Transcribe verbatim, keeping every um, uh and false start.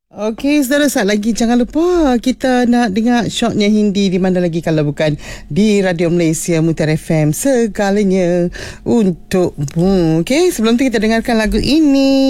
Okey, saudara, saat lagi jangan lupa kita nak dengar shortnya Hindi di mana lagi kalau bukan di Radio Malaysia Mutiara F M, segalanya untukmu. Okey, sebelum tu kita dengarkan lagu ini.